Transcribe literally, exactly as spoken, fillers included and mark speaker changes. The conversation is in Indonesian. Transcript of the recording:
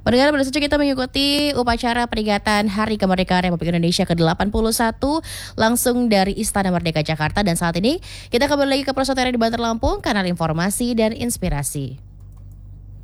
Speaker 1: Pendengar, baru saja kita mengikuti upacara peringatan Hari Kemerdekaan Republik Indonesia ke delapan puluh satu langsung dari Istana Merdeka Jakarta. Dan saat ini kita kembali lagi ke Perhotelan di Banter Lampung, kanal informasi dan inspirasi.